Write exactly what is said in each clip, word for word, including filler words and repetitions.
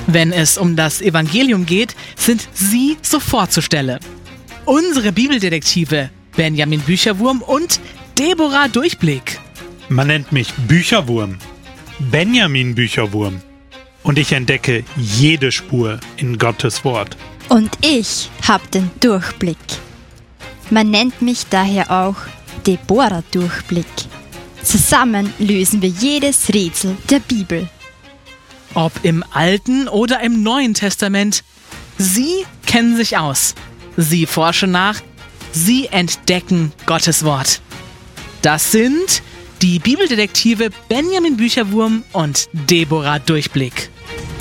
Wenn es um das Evangelium geht, sind sie sofort zur Stelle. Unsere Bibeldetektive Benjamin Bücherwurm und Deborah Durchblick. Man nennt mich Bücherwurm, Benjamin Bücherwurm. Und ich entdecke jede Spur in Gottes Wort. Und ich hab den Durchblick. Man nennt mich daher auch Deborah Durchblick. Zusammen lösen wir jedes Rätsel der Bibel. Ob im Alten oder im Neuen Testament, sie kennen sich aus. Sie forschen nach, sie entdecken Gottes Wort. Das sind die Bibeldetektive Benjamin Bücherwurm und Deborah Durchblick.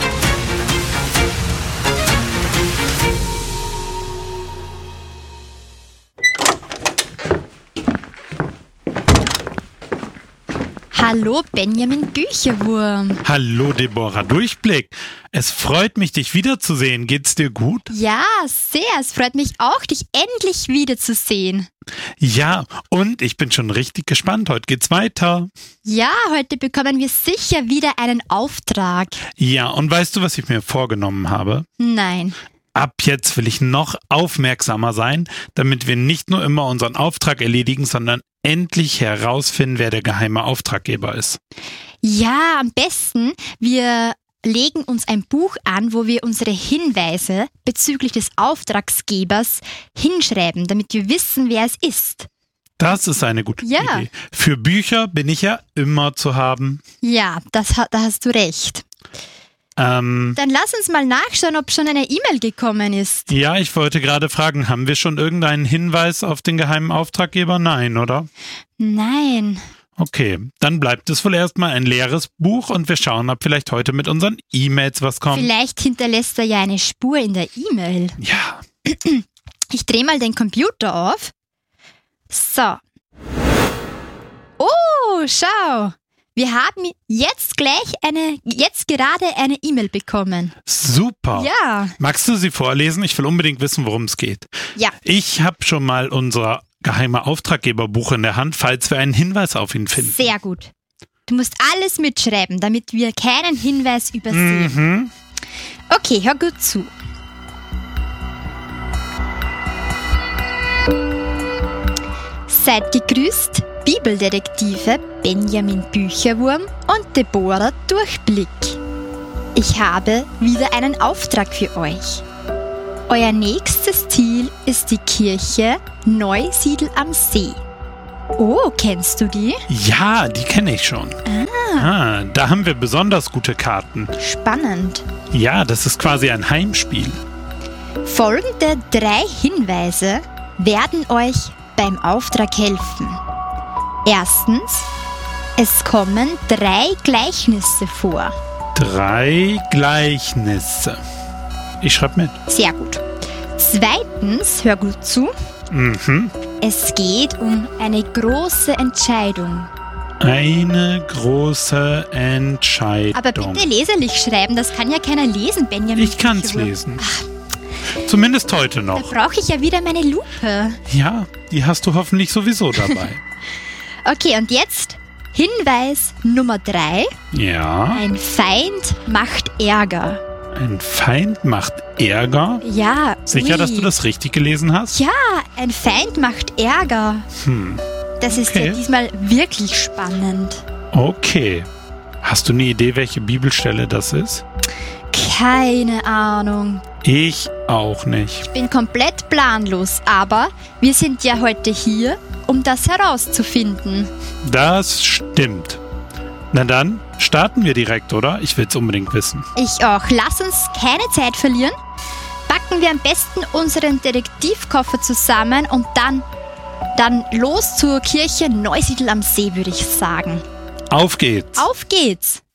Hallo Benjamin Bücherwurm. Hallo Deborah Durchblick. Es freut mich, dich wiederzusehen. Geht's dir gut? Ja, sehr. Es freut mich auch, dich endlich wiederzusehen. Ja, und ich bin schon richtig gespannt. Heute geht's weiter. Ja, heute bekommen wir sicher wieder einen Auftrag. Ja, und weißt du, was ich mir vorgenommen habe? Nein. Ab jetzt will ich noch aufmerksamer sein, damit wir nicht nur immer unseren Auftrag erledigen, sondern endlich herausfinden, wer der geheime Auftraggeber ist. Ja, am besten, wir legen uns ein Buch an, wo wir unsere Hinweise bezüglich des Auftragsgebers hinschreiben, damit wir wissen, wer es ist. Das ist eine gute Ja. Idee. Für Bücher bin ich ja immer zu haben. Ja, das, ha- da hast du recht. Ähm, Dann lass uns mal nachschauen, ob schon eine E-Mail gekommen ist. ja, ich wollte gerade fragen, haben wir schon irgendeinen Hinweis auf den geheimen Auftraggeber? Nein, oder? Nein. Okay, dann bleibt es wohl erstmal ein leeres Buch und wir schauen, ob vielleicht heute mit unseren E-Mails was kommt. Vielleicht hinterlässt er ja eine Spur in der E-Mail. Ja, Ich drehe mal den Computer auf. So. Oh, schau. Wir haben jetzt gleich eine, jetzt gerade eine E-Mail bekommen. super. Ja. Magst du sie vorlesen? Ich will unbedingt wissen, worum es geht. Ja. Ich habe schon mal unser geheime Auftraggeberbuch in der Hand, falls wir einen Hinweis auf ihn finden. Sehr gut. Du musst alles mitschreiben, damit wir keinen Hinweis übersehen. Mhm. Okay, hör gut zu. Seid gegrüßt, Bibeldetektive Benjamin Bücherwurm und Deborah Durchblick. Ich habe wieder einen Auftrag für euch. Euer nächstes Ziel ist die Kirche Neusiedl am See. Oh, kennst du die? Ja, die kenne ich schon. Ah. Da haben wir besonders gute Karten. Spannend. Ja, das ist quasi ein Heimspiel. Folgende drei Hinweise werden euch beim Auftrag helfen. Erstens, es kommen drei Gleichnisse vor. Drei Gleichnisse. Ich schreibe mit. Sehr gut. Zweitens, hör gut zu, Mhm. es geht um eine große Entscheidung. Eine große Entscheidung. Aber bitte leserlich schreiben, das kann ja keiner lesen, Benjamin. Ich kann's Bücherwurm. lesen. Zumindest heute Da noch. brauche ich ja wieder meine Lupe. Ja, die hast du hoffentlich sowieso dabei. Okay, und jetzt Hinweis Nummer drei. Ja, Ein Feind macht Ärger. ein Feind macht Ärger. Ja, Sicher, ui. dass du das richtig gelesen hast? Ja, ein Feind macht Ärger. Hm, Das ist Okay. ja diesmal wirklich spannend. okay. Hast du eine Idee, welche Bibelstelle das ist? Keine Ahnung. Ich auch nicht. Ich bin komplett planlos, aber wir sind ja heute hier, um das herauszufinden. Das stimmt. Na dann, starten wir direkt, oder? Ich will's unbedingt wissen. Ich auch. Lass uns keine Zeit verlieren. Packen wir am besten unseren Detektivkoffer zusammen und dann, dann los zur Kirche Neusiedl am See, würde ich sagen. Auf geht's. Auf geht's!